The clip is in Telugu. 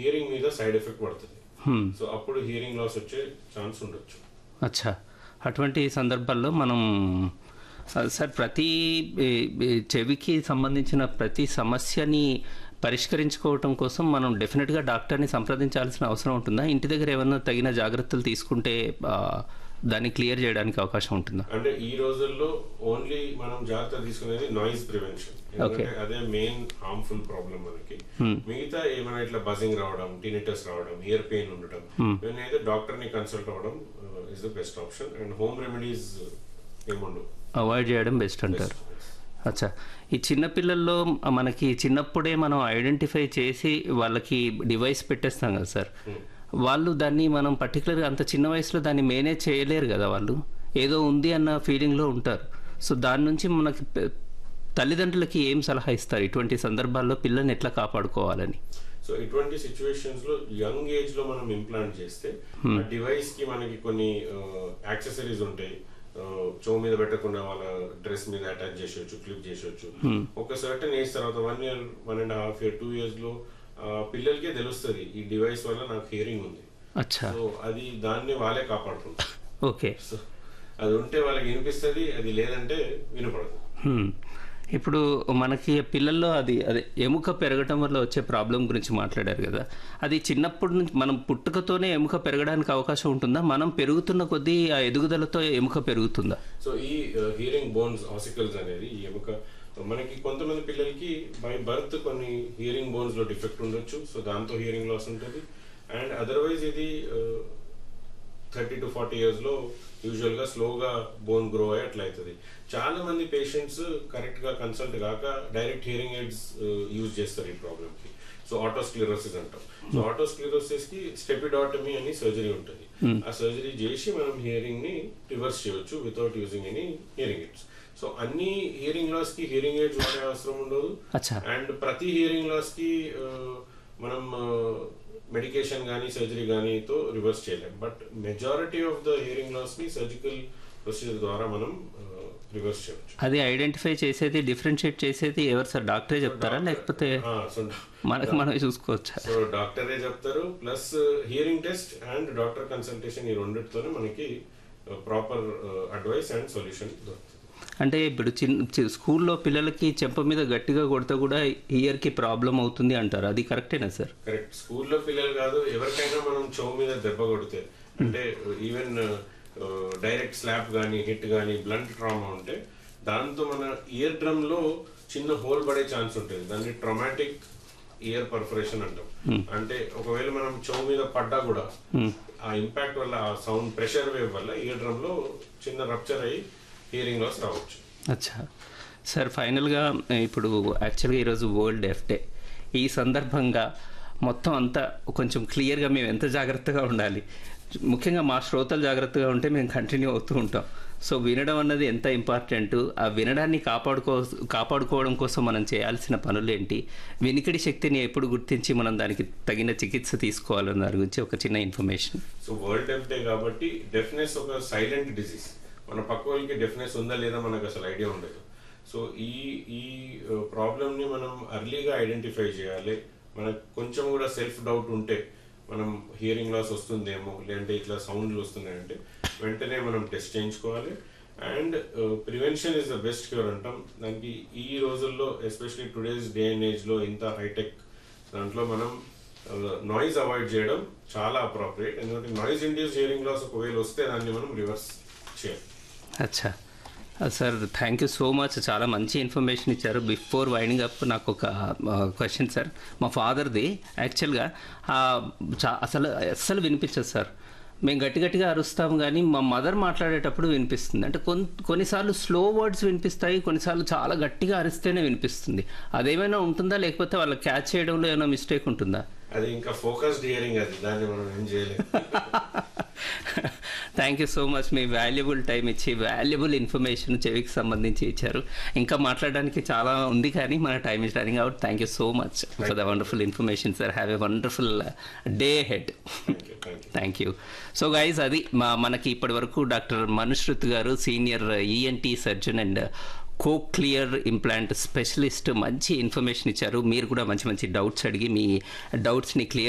హియరింగ్ మీద సైడ్ ఎఫెక్ట్ పడుతుంది. సో అప్పుడు హియరింగ్ లాస్ వచ్చే ఛాన్స్ ఉండొచ్చు. అచ్చా, అటువంటి సందర్భాల్లో మనం సార్ ప్రతి చెవికి సంబంధించిన ప్రతి సమస్యని పరిష్కరించుకోవటం కోసం మనం డెఫినెట్గా డాక్టర్ని సంప్రదించాల్సిన అవసరం ఉంటుందా? ఇంటి దగ్గర ఏమన్నా తగిన జాగ్రత్తలు తీసుకుంటే దాన్ని క్లియర్ చేయడానికి అవకాశం ఉంటుందా? అంటే ఈ రోజుల్లో ఓన్లీ మనం జాగ్రత్త తీసుకునేది నాయిస్ ప్రివెన్షన్, అదే మెయిన్ హార్మ్ఫుల్ ప్రాబ్లం మనకి. మిగతా ఏమైనా ఇట్లా బజింగ్ రావడం, టినిటస్ రావడం, ఇయర్ పెయిన్ ఉండడం, ఇవన్నీ డాక్టర్ ని కన్సల్ట్ అవ్వడం is the best option. And home remedies ఏముండవు, అవాయిడ్ చేయడం బెస్ట్ అంటారు. అచ్చా, ఈ చిన్నపిల్లల్లో మనకి చిన్నప్పుడే మనం ఐడెంటిఫై చేసి వాళ్ళకి డివైస్ పెట్టేస్తాం కదా సార్, వాళ్ళు దాన్ని మనం పర్టికులర్గా అంత చిన్న వయసులో దాన్ని మేనేజ్ చేయలేరు కదా, వాళ్ళు ఏదో ఉంది అన్న ఫీలింగ్లో ఉంటారు. సో దాని నుంచి మనకి తల్లిదండ్రులకి ఏం సలహా ఇస్తారు ఇటువంటి సందర్భాల్లో పిల్లల్ని ఎట్లా కాపాడుకోవాలని? సో ఇటువంటి సిచ్యువేషన్స్ లో యంగ్ ఏజ్ లో మనం ఇంప్లాంట్ చేస్తే ఆ డివైస్ కి మనకి కొన్ని యాక్సెసరీస్ ఉంటాయి. చో మీద పెట్టకుండా వాళ్ళ డ్రెస్ మీద అటాచ్ చేసేయచ్చు, క్లిప్ చేసేయచ్చు. ఒక సర్టన్ ఏజ్ తర్వాత 1 year, 1.5 year, 2 years లో పిల్లలకే తెలుస్తుంది ఈ డివైస్ వల్ల నాకు హియరింగ్ ఉంది. సో అది దాన్ని వాళ్ళే కాపాడుకుంటారు. ఓకే, సో అది ఉంటే వాళ్ళకి వినిపిస్తుంది, అది లేదంటే వినపడదు. ఇప్పుడు మనకి పిల్లల్లో అదే ఎముక పెరగటం వల్ల వచ్చే ప్రాబ్లం గురించి మాట్లాడారు కదా, అది చిన్నప్పటి నుంచి మనం పుట్టుకతోనే ఎముక పెరగడానికి అవకాశం ఉంటుందా? మనం పెరుగుతున్న కొద్దీ ఆ ఎదుగుదలతో ఎముక పెరుగుతుందా? సో ఈ హియరింగ్ బోన్స్ ఆసికల్స్ అనేది ఈ ఎముక మనకి కొంతమంది పిల్లలకి బై బర్త్ కొన్ని హియరింగ్ బోన్స్ లో డిఫెక్ట్ ఉండొచ్చు. సో దాంతో హియరింగ్ లాస్ ఉంటుంది. అండ్ అదర్వైజ్ ఇది 30 to 40 years లో యూజువల్ గా స్లోగా బోన్ గ్రో అయ్యి అట్లా అవుతుంది. చాలా మంది పేషెంట్స్ కరెక్ట్ గా కన్సల్ట్ కాక డైరెక్ట్ హియరింగ్ ఎయిడ్స్ యూజ్ చేస్తారు ఈ ప్రాబ్లమ్ కి. సో ఆటోస్క్లిరోసిస్ అంటాం. సో ఆటోస్క్లిరోసిస్ కి స్టెపిడాటమీ అని సర్జరీ ఉంటుంది. ఆ సర్జరీ చేసి మనం హియరింగ్ ని రివర్స్ చేయొచ్చు without using any hearing AIDS. So అన్ని హియరింగ్ లాస్ కి హియరింగ్ ఎయిడ్స్ వాడే అవసరం ఉండదు. అండ్ ప్రతి హియరింగ్ లాస్ కి మనం మెడికేషన్ కానీ సర్జరీ గానీతో రివర్స్ చేయలేం. But majority of the hearing loss ని సర్జికల్ ప్రొసీజర్ ద్వారా మనం రివర్స్ చేయవచ్చు. అది ఐడెంటిఫై చేసేది, డిఫరెన్షియేట్ చేసేది ఎవరు సార్? డాక్టరే చెప్తారా లేకపోతే మనకు మనం చూసుకోవచ్చా? సో డాక్టరే చెప్తారు. Plus hearing test and doctor consultation ఈ రెండింటితోనే మనకి ప్రాపర్ అడ్వైస్ అండ్ సొల్యూషన్ దొరుకుతుంది. అంటే ఇప్పుడు స్కూల్లో పిల్లలకి చెంప మీద గట్టిగా కొడితే కూడా ఇయర్కి ప్రాబ్లం అవుతుంది అంటారు, అది కరెక్టేనా సార్? కరెక్ట్. స్కూల్లో పిల్లలు కాదు, ఎవరికైనా మనం చెవు మీద దెబ్బ కొడితే, అంటే ఈవెన్ డైరెక్ట్ స్లాప్ కానీ హిట్ కానీ బ్లంట్ ట్రామా ఉంటే దాంతో మన ఇయర్ డ్రమ్ లో చిన్న హోల్ పడే ఛాన్స్ ఉంటుంది. దాన్ని ట్రామాటిక్ ఇయర్ పర్ఫరేషన్ అంటాం. అంటే ఒకవేళ మనం చెవు మీద పడ్డా కూడా ఆ ఇంపాక్ట్ వల్ల, ఆ సౌండ్ ప్రెషర్ వేవ్ వల్ల ఇయర్ డ్రమ్ లో చిన్న రప్చర్ అయ్యి హియరింగ్ లాస్ రావచ్చు. అచ్చా సార్, ఫైనల్గా ఇప్పుడు యాక్చువల్గా ఈరోజు వరల్డ్ డెఫ్ డే. ఈ సందర్భంగా మొత్తం అంతా కొంచెం క్లియర్గా మేము ఎంత జాగ్రత్తగా ఉండాలి, ముఖ్యంగా మా శ్రోతలు జాగ్రత్తగా ఉంటే మేము కంటిన్యూ అవుతూ ఉంటాం. సో వినడం అన్నది ఎంత ఇంపార్టెంట్, ఆ వినడాన్ని కాపాడుకోవడం కోసం మనం చేయాల్సిన పనులేంటి, వినికిడి శక్తిని ఎప్పుడు గుర్తించి మనం దానికి తగిన చికిత్స తీసుకోవాలన్న దాని గురించి ఒక చిన్న ఇన్ఫర్మేషన్. సో వరల్డ్ డెఫ్ డే కాబట్టి డెఫ్నెస్ ఒక సైలెంట్ డిసీజ్. మన పక్క వాళ్ళకి డెఫ్నెస్ ఉందా లేదా మనకు అసలు ఐడియా ఉండదు. సో ఈ ప్రాబ్లమ్ని మనం అర్లీగా ఐడెంటిఫై చేయాలి. మనకు కొంచెం కూడా సెల్ఫ్ డౌట్ ఉంటే మనం హియరింగ్ లాస్ వస్తుందేమో, లేదంటే ఇట్లా సౌండ్లు వస్తున్నాయంటే వెంటనే మనం టెస్ట్ చేయించుకోవాలి. And prevention is the best cure అంటాం. దానికి ఈ రోజుల్లో ఎస్పెషలీ టుడేస్ డే అండ్ ఏజ్లో ఇంత హైటెక్ దాంట్లో మనం నాయిస్ అవాయిడ్ చేయడం చాలా అప్రోప్రియేట్. ఎందుకంటే నాయిస్ ఇండ్యూస్ హియరింగ్ లాస్ ఒకవేళ వస్తే దాన్ని మనం రివర్స్ చేయాలి. అచ్చా sir, thank you so much, చాలా మంచి ఇన్ఫర్మేషన్ ఇచ్చారు. బిఫోర్ వైండింగ్ అప్ నాకు ఒక క్వశ్చన్ సార్. మా ఫాదర్ది యాక్చువల్గా అస్సలు వినిపించదు సార్. మేము గట్టిగా అరుస్తాం కానీ మా మదర్ మాట్లాడేటప్పుడు వినిపిస్తుంది. అంటే కొన్నిసార్లు స్లో వర్డ్స్ వినిపిస్తాయి, కొన్నిసార్లు చాలా గట్టిగా అరిస్తేనే వినిపిస్తుంది. అదేమైనా ఉంటుందా, లేకపోతే వాళ్ళ క్యాచ్ చేయడంలో ఏమైనా మిస్టేక్ ఉంటుందా? అది ఇంకా ఫోకస్డ్ హియరింగ్, అది దాన్ని మనం ఏం చేయలేము. Thank you so much, me valuable time ఇచ్చి వాల్యుబుల్ ఇన్ఫర్మేషన్ చెవికి సంబంధించి ఇచ్చారు. ఇంకా మాట్లాడడానికి చాలా ఉంది కానీ మన time is running out. Thank you so much for the wonderful information sir. Have a wonderful day head. Thank you. So guys, అది మనకి ఇప్పటి వరకు డాక్టర్ మనుశ్రుత్ గారు, senior ENT surgeon and cochlear implant specialist, మంచి ఇన్ఫర్మేషన్ ఇచ్చారు. మీరు కూడా మంచి డౌట్స్ అడిగి మీ డౌట్స్ని క్లియర్